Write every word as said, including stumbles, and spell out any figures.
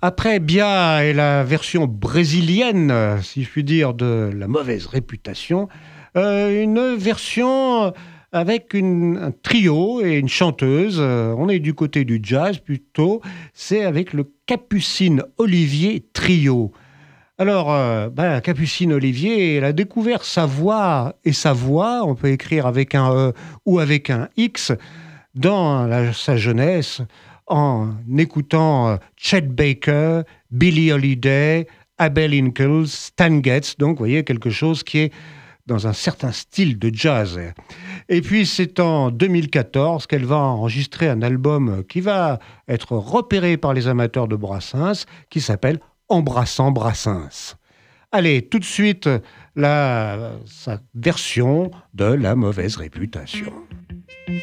Après Bia et la version brésilienne, si je puis dire, de La mauvaise réputation, euh, une version avec une, un trio et une chanteuse. Euh, on est du côté du jazz plutôt. C'est avec le Capucine Olivier Trio. Alors, euh, ben, Capucine Olivier, elle a découvert sa voix et sa voix, on peut écrire avec un E ou avec un X, dans la- sa jeunesse, en écoutant euh, Chet Baker, Billie Holiday, Abel Inkells, Stan Getz, donc vous voyez quelque chose qui est dans un certain style de jazz. Et puis c'est en deux mille quatorze qu'elle va enregistrer un album qui va être repéré par les amateurs de Brassens, qui s'appelle Embrassant Brassens. Allez, tout de suite, la, sa version de La mauvaise réputation.